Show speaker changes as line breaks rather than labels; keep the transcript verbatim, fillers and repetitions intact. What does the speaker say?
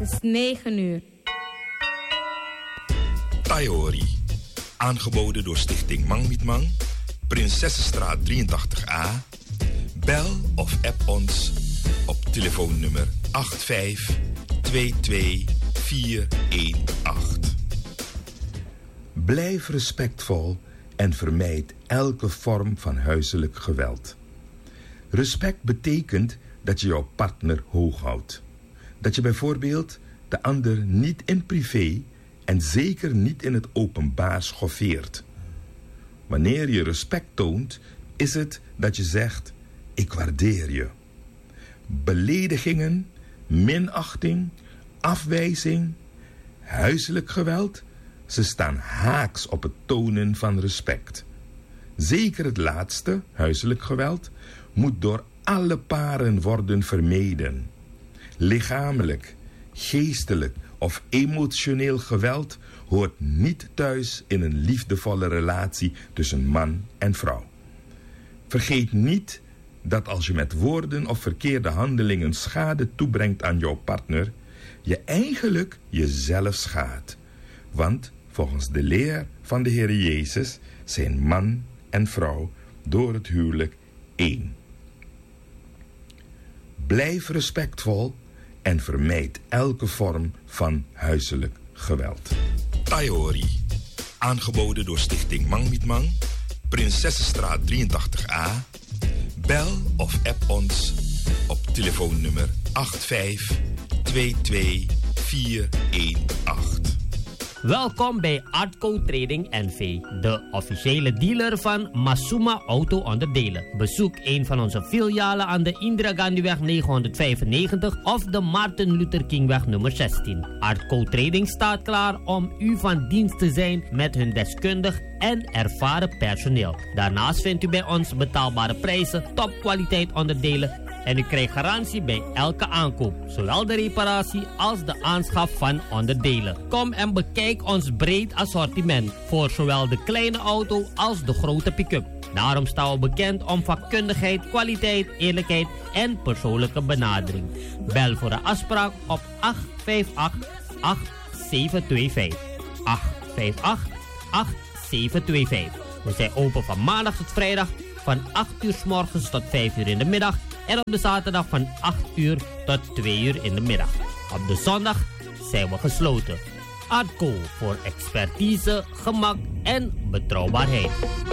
is negen uur.
Taiori. Aangeboden door Stichting Mang Niet Mang. Prinsessenstraat drieëntachtig A. Bel of app ons op telefoonnummer acht vijf twee twee vier een acht.
Blijf respectvol en vermijd elke vorm van huiselijk geweld. Respect betekent dat je jouw partner hoog houdt. Dat je bijvoorbeeld de ander niet in privé en zeker niet in het openbaar schoffeert. Wanneer je respect toont, is het dat je zegt: ik waardeer je. Beledigingen, minachting, afwijzing, huiselijk geweld, ze staan haaks op het tonen van respect. Zeker het laatste, huiselijk geweld, moet door alle paren worden vermeden. Lichamelijk, geestelijk of emotioneel geweld hoort niet thuis in een liefdevolle relatie tussen man en vrouw. Vergeet niet dat als je met woorden of verkeerde handelingen schade toebrengt aan jouw partner, je eigenlijk jezelf schaadt. Want volgens de leer van de Heer Jezus zijn man en vrouw door het huwelijk één. Blijf respectvol en vermijd elke vorm van huiselijk geweld.
Taiori. Aangeboden door Stichting Mang Niet Mang. Prinsessenstraat drieëntachtig A. Bel of app ons op telefoonnummer acht vijf twee twee vier een acht.
Welkom bij Artco Trading N V, de officiële dealer van Masuma Auto-onderdelen. Bezoek een van onze filialen aan de Indira Gandhiweg negenhonderdvijfennegentig of de Martin Luther Kingweg nummer zestien. Artco Trading staat klaar om u van dienst te zijn met hun deskundig en ervaren personeel. Daarnaast vindt u bij ons betaalbare prijzen, topkwaliteit onderdelen en u krijgt garantie bij elke aankoop, zowel de reparatie als de aanschaf van onderdelen. Kom en bekijk ons breed assortiment voor zowel de kleine auto als de grote pick-up. Daarom staan we bekend om vakkundigheid, kwaliteit, eerlijkheid en persoonlijke benadering. Bel voor een afspraak op acht vijf acht acht zeven twee vijf. acht vijf acht acht zeven twee vijf. We zijn open van maandag tot vrijdag van acht uur 's morgens tot vijf uur in de middag. En op de zaterdag van acht uur tot twee uur in de middag. Op de zondag zijn we gesloten. Artco voor expertise, gemak en betrouwbaarheid.